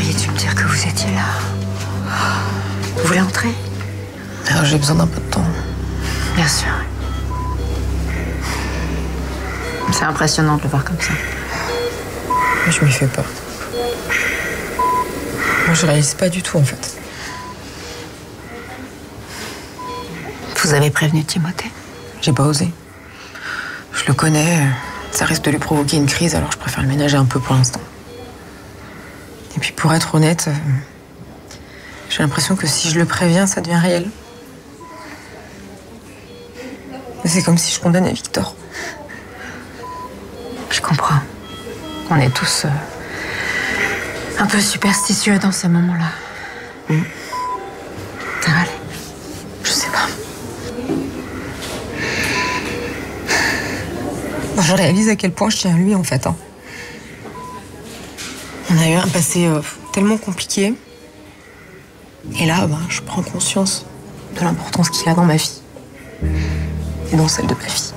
auriez dû me dire que vous étiez là. Vous voulez entrer? Alors, j'ai besoin d'un peu de temps. Bien sûr. C'est impressionnant de le voir comme ça. Mais je m'y fais pas. Moi, je réalise pas du tout, en fait. Vous avez prévenu Timothée? J'ai pas osé. Je le connais, ça risque de lui provoquer une crise, alors je préfère le ménager un peu pour l'instant. Et puis pour être honnête, j'ai l'impression que si je le préviens, ça devient réel. C'est comme si je condamnais Victor. Je comprends. On est tous un peu superstitieux dans ces moments-là. Ça va aller? Je sais pas. Moi, je réalise à quel point je tiens à lui, en fait. Hein. On a eu un passé tellement compliqué. Et là, je prends conscience de l'importance qu'il a dans ma vie. Et dans celle de ma fille.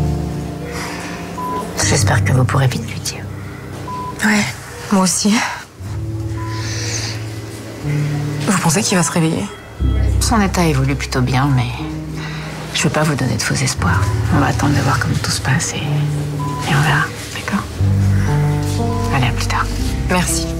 J'espère que vous pourrez vite lui dire. Ouais, moi aussi. Vous pensez qu'il va se réveiller? Son état évolue plutôt bien, mais je veux pas vous donner de faux espoirs. On va attendre de voir comment tout se passe et on verra, d'accord? Allez, à plus tard. Merci.